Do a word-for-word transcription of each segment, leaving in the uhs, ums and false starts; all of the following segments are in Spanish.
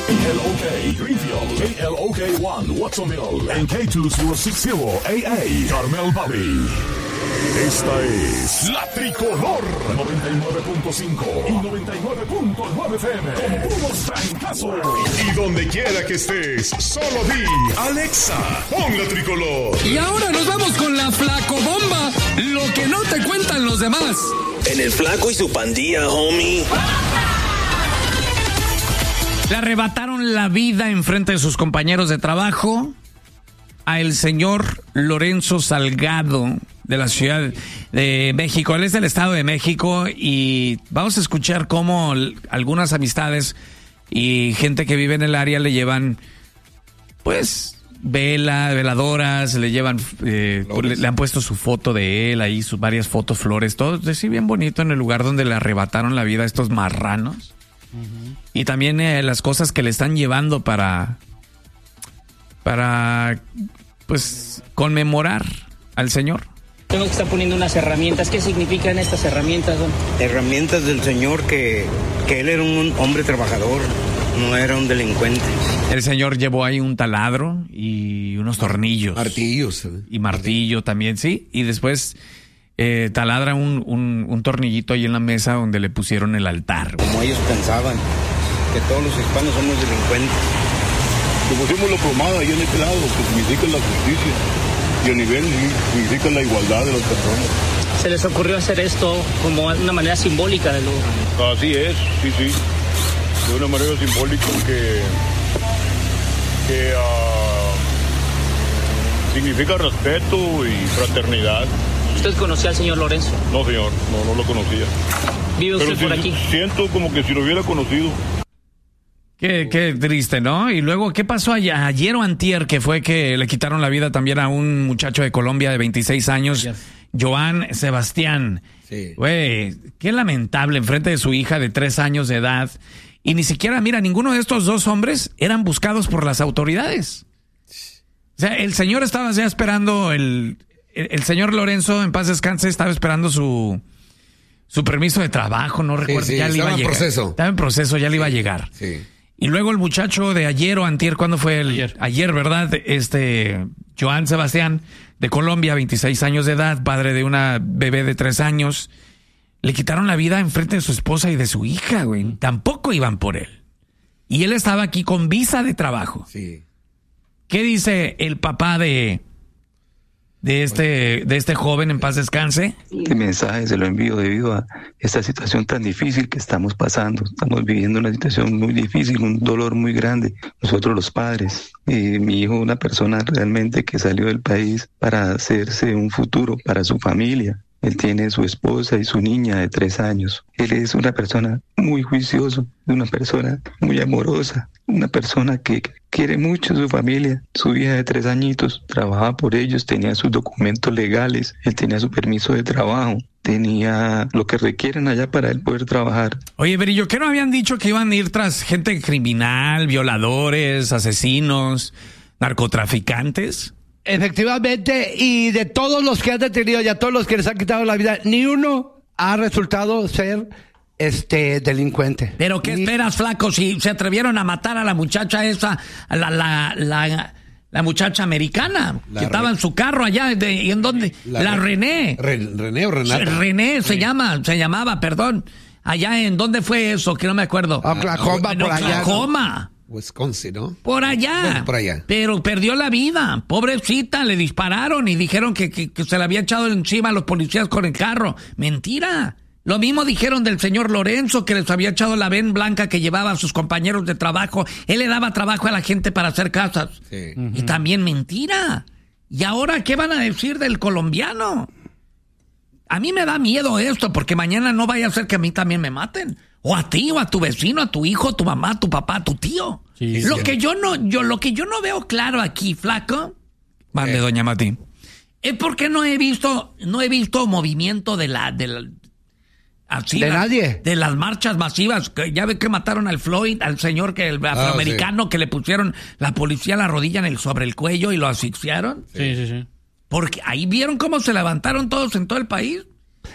K L O K Greenfield, K L O K one Watsonville, and K two zero six zero A A Carmel Valley. Esta es La Tricolor noventa y nueve punto cinco y noventa y nueve punto nueve F M con puros trancazos. Y donde quiera que estés, solo di Alexa, pon La Tricolor. Y ahora nos vamos con la Flacobomba, lo que no te cuentan los demás. En el Flaco y su pandilla, homie. Le arrebataron la vida en frente de sus compañeros de trabajo a el señor Lorenzo Salgado de la Ciudad de México. Él es del Estado de México y vamos a escuchar cómo algunas amistades y gente que vive en el área le llevan, pues, vela, veladoras, le llevan, eh, le, le han puesto su foto de él ahí, sus varias fotos, flores, todo así bien bonito en el lugar donde le arrebataron la vida a estos marranos. Uh-huh. Y también eh, las cosas que le están llevando para, para, pues, conmemorar al señor. Tengo que estar poniendo unas herramientas. ¿Qué significan estas herramientas, don? Herramientas del señor que, que él era un hombre trabajador, no era un delincuente. El señor llevó ahí un taladro y unos tornillos. Martillos. ¿eh? Y martillo también, sí. Y después eh, taladra un, un, un tornillito ahí en la mesa donde le pusieron el altar. Como ellos pensaban, que todos los hispanos somos delincuentes. Le pusimos la plomada ahí en este lado, que significa la justicia. Y a nivel significa la igualdad de las personas. ¿Se les ocurrió hacer esto como una manera simbólica de lo...? Así es, sí, sí. De una manera simbólica que... que uh, significa respeto y fraternidad. ¿Usted conocía al señor Lorenzo? No, señor, no, no lo conocía. ¿Vive usted Pero por sí, aquí? Siento como que si lo hubiera conocido. Qué, qué triste, ¿no? Y luego, ¿qué pasó allá? Ayer o antier, que fue que le quitaron la vida también a un muchacho de Colombia de veintiséis años, yes. Joan Sebastián. Sí. Güey, qué lamentable, enfrente de su hija de tres años de edad. Y ni siquiera, mira, ninguno de estos dos hombres eran buscados por las autoridades. O sea, el señor estaba ya esperando, el, el, el señor Lorenzo, en paz descanse, estaba esperando su... su permiso de trabajo, no recuerdo, sí, sí, ya le iba a llegar. Proceso. Estaba en proceso, ya le iba a llegar. Sí. Y luego el muchacho de ayer o antier, ¿cuándo fue el? Ayer. Ayer, ¿verdad? Este, Joan Sebastián, de Colombia, veintiséis años de edad, padre de una bebé de tres años. Le quitaron la vida enfrente de su esposa y de su hija, güey. Tampoco iban por él. Y él estaba aquí con visa de trabajo. Sí. ¿Qué dice el papá de... de este, de este joven, en paz descanse? Este mensaje se lo envío debido a esta situación tan difícil que estamos pasando. Estamos viviendo una situación muy difícil, un dolor muy grande. Nosotros los padres, eh, mi hijo, una persona realmente que salió del país para hacerse un futuro para su familia. Él tiene su esposa y su niña de tres años. Él es una persona muy juiciosa, una persona muy amorosa, una persona que quiere mucho a su familia. Su hija de tres añitos trabajaba por ellos, tenía sus documentos legales, él tenía su permiso de trabajo, tenía lo que requieren allá para él poder trabajar. Oye, Berillo, ¿qué no habían dicho que iban a ir tras gente criminal, violadores, asesinos, narcotraficantes? Efectivamente, y de todos los que han detenido y a todos los que les han quitado la vida, ni uno ha resultado ser este delincuente. ¿Pero qué ni... esperas, flaco? Si se atrevieron a matar a la muchacha esa, a la, la, la, la muchacha americana, la que Re... estaba en su carro allá, de, ¿y en dónde? La, la René. Re... René o Renata. René se sí. llama, se llamaba, perdón. Allá, ¿en dónde fue eso? Que no me acuerdo. Oklahoma, en por allá. Oklahoma. Wisconsin, ¿no? Por allá. Bueno, por allá. Pero perdió la vida. Pobrecita, le dispararon y dijeron que, que, que se le había echado encima a los policías con el carro. Mentira. Lo mismo dijeron del señor Lorenzo, que les había echado la ven blanca que llevaba a sus compañeros de trabajo. Él le daba trabajo a la gente para hacer casas. Sí. Uh-huh. Y también mentira. ¿Y ahora qué van a decir del colombiano? A mí me da miedo esto, porque mañana no vaya a ser que a mí también me maten. O a ti, o a tu vecino, a tu hijo, a tu mamá, a tu papá, a tu tío. Sí, lo sí. que yo no, yo, lo que yo no veo claro aquí, flaco. Mande, eh. doña Mati. Es porque no he visto, no he visto movimiento de la, de la, así, de la, nadie. De las marchas masivas. Ya ve que mataron al Floyd, al señor que el afroamericano, ah, sí. que le pusieron la policía la rodilla en el, sobre el cuello y lo asfixiaron. Sí, sí, sí. Porque ahí vieron cómo se levantaron todos en todo el país.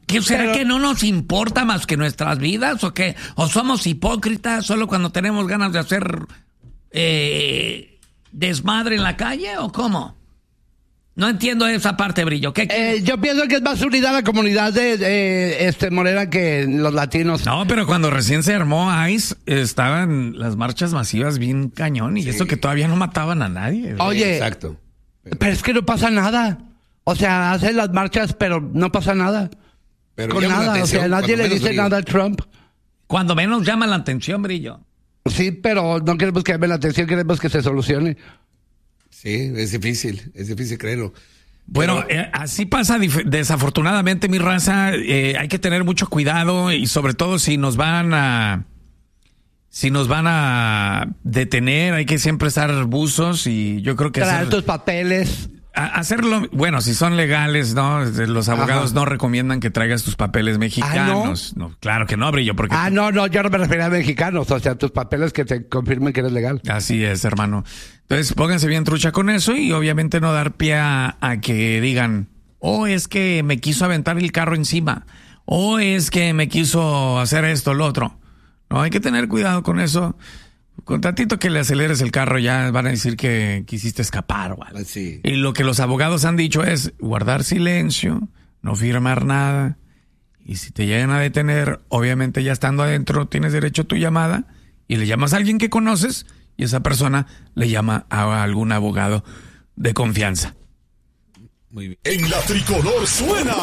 ¿Qué, ¿Será Pero- que no nos importa más que nuestras vidas o qué? ¿O somos hipócritas solo cuando tenemos ganas de hacer eh, desmadre en la calle o cómo? No entiendo esa parte, Brillo. ¿Qué, qué? Eh, yo pienso que es más unidad la comunidad de, de, este Morena que los latinos. No, pero cuando recién se armó ICE, estaban las marchas masivas bien cañón y eso que todavía no mataban a nadie. Oye, Exacto. pero es que no pasa nada. O sea, hacen las marchas, pero no pasa nada. Pero Con llama la nada, o atención, sea, nadie cuando le menos dice brillo. nada a Trump. Cuando menos llama la atención, Brillo. Sí, pero no queremos que llame la atención, queremos que se solucione. Sí, es difícil, es difícil creerlo. Bueno, Pero- eh, así pasa dif- desafortunadamente, mi raza. Eh, hay que tener mucho cuidado y sobre todo si nos van a... Si nos van a detener, hay que siempre estar buzos y yo creo que... Traer hacer- tus papeles. A- Hacerlo, bueno, si son legales, ¿no? Los abogados Ajá. no recomiendan que traigas tus papeles mexicanos. no? claro que no, Brillo, porque... Ah, no, no, yo no me refería a mexicanos, o sea, tus papeles que te confirmen que eres legal. Así es, hermano. Entonces, pónganse bien trucha con eso y obviamente no dar pie a, a que digan, oh, es que me quiso aventar el carro encima, o es que me quiso hacer esto, lo otro. No, hay que tener cuidado con eso. Con tantito que le aceleres el carro ya van a decir que quisiste escapar o algo. Sí. Y lo que los abogados han dicho es guardar silencio, no firmar nada. Y si te llegan a detener, obviamente ya estando adentro tienes derecho a tu llamada y le llamas a alguien que conoces y esa persona le llama a algún abogado de confianza. Muy bien. En la tricolor suena